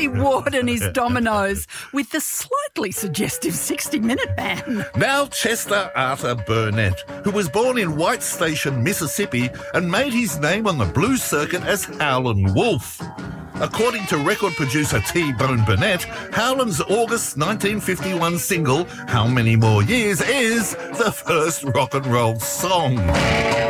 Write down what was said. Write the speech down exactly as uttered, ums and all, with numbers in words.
Johnny Ward and his Dominoes with the slightly suggestive sixty minute man. Now Chester Arthur Burnett, who was born in White Station, Mississippi, and made his name on the blues circuit as Howlin' Wolf. According to record producer T-Bone Burnett, Howlin's August nineteen fifty-one single, How Many More Years, is the first rock and roll song.